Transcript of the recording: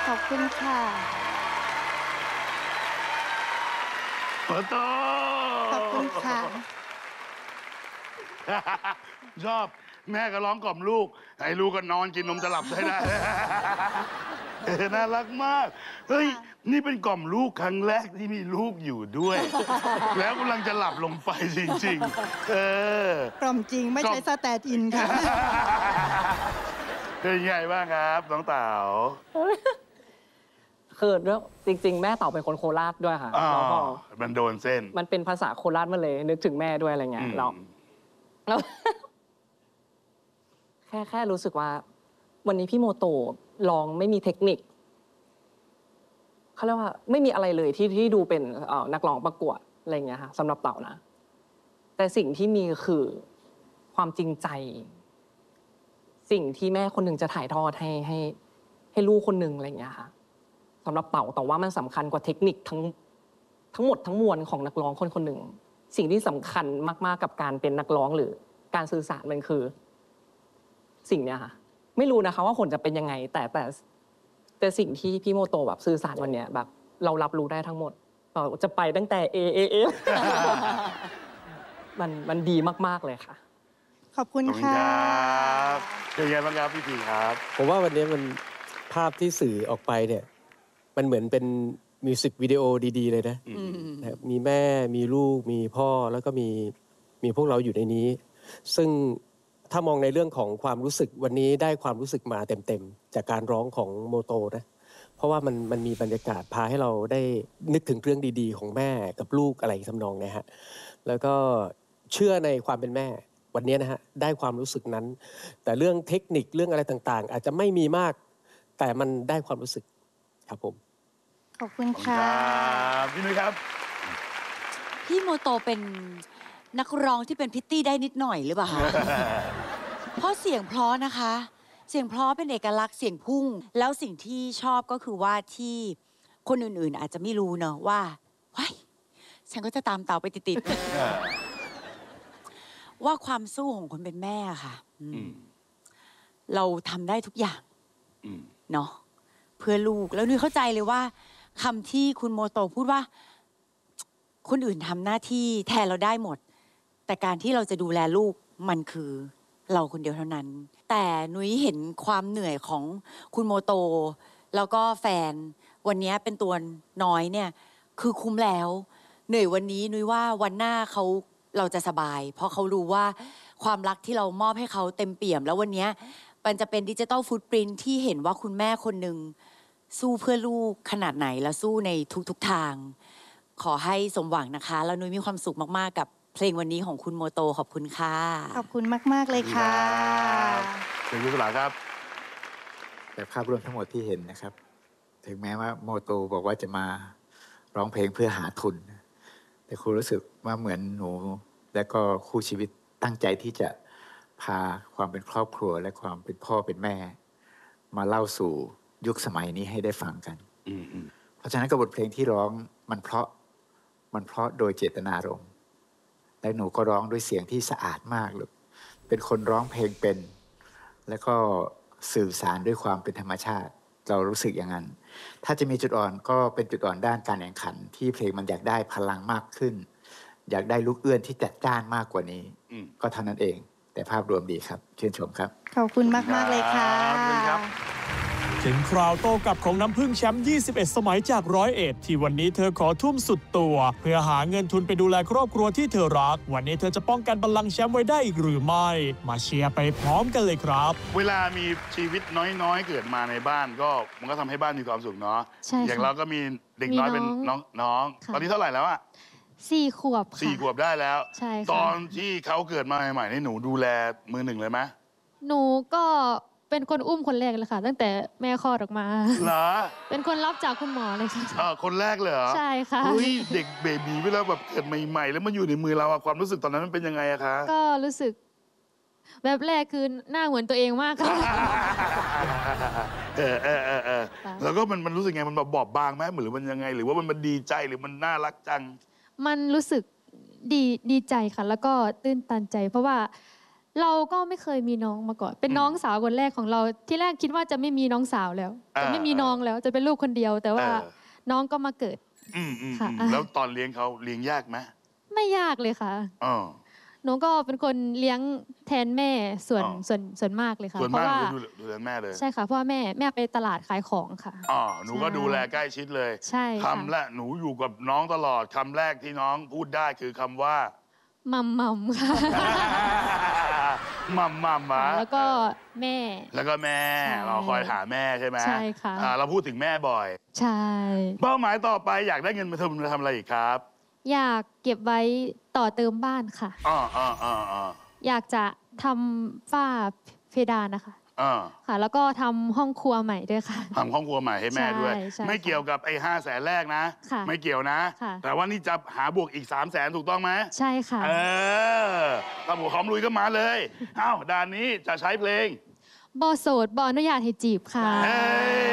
อบคุณค่ะโอ้โตขอบคุณค่ะชอบแม่ก็ร้องกล่อมลูกให้ลูกก็นอนกินนมจะหลับได้น่ารักมากเฮ้ยนี่เป็นกล่อมลูกครั้งแรกที่มีลูกอยู่ด้วย แล้วกำลังจะหลับลงไปจริงๆกล่อมจริงไม่ใช่สแตนด์อินค่ะเป็นไงบ้างครับน้องเต๋าคือจริงๆแม่เต่าเป็นคนโคราชด้วยค่ะแล้วก็มันโดนเส้นมันเป็นภาษาโคราชมาเลยนึกถึงแม่ด้วยอะไรเงี้ยแล้วแค่รู้สึกว่าวันนี้พี่โมโตร้องไม่มีเทคนิคเขาเรียกว่าไม่มีอะไรเลยที่ดูเป็นนักร้องประกวดอะไรเงี้ยค่ะสำหรับเต่านะแต่สิ่งที่มีคือความจริงใจสิ่งที่แม่คนหนึ่งจะถ่ายทอดให้ลูกคนหนึ่งอะไรเงี้ยค่ะสำหรับเต่าแต่ว่ามันสำคัญกว่าเทคนิคทั้งหมดทั้งมวลของนักร้องคนหนึ่งสิ่งที่สำคัญมากๆกับการเป็นนักร้องหรือการสื่อสารมันคือสิ่งเนี้ยค่ะไม่รู้นะคะว่าผลจะเป็นยังไงแต่สิ่งที่พี่โมโตแบบสื่อสารวันเนี้ยแบบเรารับรู้ได้ทั้งหมดจะไปตั้งแต่เอมันดีมากๆเลยค่ะขอบคุณค่ะเป็นไงบ้างครับพี่พีครับผมว่าวันนี้มันภาพที่สื่อออกไปเนี่ยมันเหมือนเป็นมิวสิกวิดีโอดีๆเลยนะมีแม่มีลูกมีพ่อแล้วก็มีพวกเราอยู่ในนี้ซึ่งถ้ามองในเรื่องของความรู้สึกวันนี้ได้ความรู้สึกมาเต็มๆจากการร้องของโมโตนะเพราะว่ามันมีบรรยากาศพาให้เราได้นึกถึงเรื่องดีๆของแม่กับลูกอะไรทำนองนะฮะแล้วก็เชื่อในความเป็นแม่วันนี้นะฮะได้ความรู้สึกนั้นแต่เรื่องเทคนิคเรื่องอะไรต่างๆอาจจะไม่มีมากแต่มันได้ความรู้สึกครับผมขอบคุณค่ะพี่นุ้ยครับพี่โมโตเป็นนักร้องที่เป็นพิตตี้ได้นิดหน่อยหรือเปล่าคะ เพราะเสียงเพราะนะคะ เสียงเพราะเป็นเอกลักษณ์เสียงพุ่งแล้วสิ่งที่ชอบก็คือว่าที่คนอื่นๆอาจจะไม่รู้เนอะว่าว้ายฉันก็จะตามเต่าไปติดๆ ว่าความสู้ของคนเป็นแม่ค่ะเราทำได้ทุกอย่างเนาะเพื่อลูกแล้วนุ้ยเข้าใจเลยว่าคำที่คุณโมโตพูดว่าคนอื่นทำหน้าที่แทนเราได้หมดแต่การที่เราจะดูแลลูกมันคือเราคนเดียวเท่านั้นแต่นุ้ยเห็นความเหนื่อยของคุณโมโตแล้วก็แฟนวันนี้เป็นตัวน้อยเนี่ยคือคุ้มแล้วเหนื่อยวันนี้นุ้ยว่าวันหน้าเราจะสบายเพราะเขารู้ว่าความรักที่เรามอบให้เขาเต็มเปี่ยมแล้ววันนี้มันจะเป็นดิจิทัลฟุตปรินท์ที่เห็นว่าคุณแม่คนหนึ่งสู้เพื่อลูกขนาดไหนและสู้ในทุกทางขอให้สมหวังนะคะแล้วนุ้ยมีความสุขมากๆกับเพลงวันนี้ของคุณโมโตขอบคุณค่ะขอบคุณมากๆเลยค่ะเป็นยุทธลาครับแต่ภาพรวมทั้งหมดที่เห็นนะครับถึงแม้ว่าโมโตบอกว่าจะมาร้องเพลงเพื่อหาทุนแต่ครูรู้สึกว่าเหมือนหนูและก็คู่ชีวิตตั้งใจที่จะพาความเป็นครอบครัวและความเป็นพ่อเป็นแม่มาเล่าสู่ยุคสมัยนี้ให้ได้ฟังกันเพราะฉะนั้นกับบทเพลงที่ร้องมันเพราะโดยเจตนารมณ์และหนูก็ร้องด้วยเสียงที่สะอาดมากเลยเป็นคนร้องเพลงเป็นแล้วก็สื่อสารด้วยความเป็นธรรมชาติเรารู้สึกอย่างนั้นถ้าจะมีจุดอ่อนก็เป็นจุดอ่อนด้านการแข่งขันที่เพลงมันอยากได้พลังมากขึ้นอยากได้ลูกเอื้อนที่จัดจ้านมากกว่านี้ก็เท่านั้นเองแต่ภาพรวมดีครับชื่นชมครับขอบคุณมากๆเลยค่ะถึงคราวโต้กลับของน้ำพึ่งแชมป์21 สมัยจาก101ที่วันนี้เธอขอทุ่มสุดตัวเพื่อหาเงินทุนไปดูแลครอบครัวที่เธอรักวันนี้เธอจะป้องกันบัลลังก์แชมป์ไว้ได้อีกหรือไม่มาเชียร์ไปพร้อมกันเลยครับเวลามีชีวิตน้อยๆเกิดมาในบ้านก็มันก็ทำให้บ้านมีความสุขเนาะอย่างเราก็มีเด็กน้อยเป็นน้องตอนนี้เท่าไหร่แล้วอะ 4 ขวบค่ะ 4 ขวบได้แล้วใช่ตอนที่เขาเกิดมาใหม่ๆนี่หนูดูแลมือหนึ่งเลยไหมหนูก็เป็นคนอุ้มคนแรกเลยค่ะตั้งแต่แม่คลอดออกมาเหรอเป็นคนรับจากคุณหมอเลยค่ะคนแรกเลยเหรอใช่ค่ะเฮ้ยเด็กเบบีเวลาแบบเกิดใหม่ๆแล้วมาอยู่ในมือเราความรู้สึกตอนนั้นมันเป็นยังไงอะคะก็รู้สึกแบบแรกคือหน้าเหมือนตัวเองมากค่ะแล้วก็มันรู้สึกไงมันแบบบอบบางไหมหรือมันยังไงหรือว่ามันดีใจหรือมันน่ารักจังมันรู้สึกดีใจค่ะแล้วก็ตื้นตันใจเพราะว่าเราก็ไม่เคยมีน้องมาก่อน เป็นน้องสาวคนแรกของเรา ที่แรกคิดว่าจะไม่มีน้องสาวแล้ว จะไม่มีน้องแล้ว จะเป็นลูกคนเดียว แต่ว่าน้องก็มาเกิดค่ะแล้วตอนเลี้ยงเขาเลี้ยงยากไหมไม่ยากเลยค่ะ หนูก็เป็นคนเลี้ยงแทนแม่ส่วนมากเลยค่ะส่วนเพมากราะว่าดูแลแม่เลยใช่ค่ะ เพราะว่าแม่ไปตลาดขายของค่ะหนูก็ดูแลใกล้ชิดเลยใช่ค่ะคำแรกหนูอยู่กับน้องตลอดคำแรกที่น้องพูดได้คือคำว่ามัมค่ะมัมมาแล้วก็แม่แล้วก็แม่ใช่เราคอยหาแม่ใช่ไหมใช่ค่ะเราพูดถึงแม่บ่อยใช่เป้าหมายต่อไปอยากได้เงินมาทำอะไรอีกครับอยากเก็บไว้ต่อเติมบ้านค่ะ อยากจะทำฝ้าเพดานนะคะค่ะ แล้วก็ทำห้องครัวใหม่ด้วยค่ะทำห้องครัวใหม่ให้แม่ด้วยใช่ไม่เกี่ยวกับไอ้500,000แรกนะค่ะไม่เกี่ยวนะค่ะแต่ว่านี่จะหาบวกอีก300,000ถูกต้องไหมใช่ค่ะถ้าผมพร้อมลุยก็มาเลย เอ้าด่านนี้จะใช้เพลงบอโสดบออนุญาตให้จีบค่ะเฮ้ย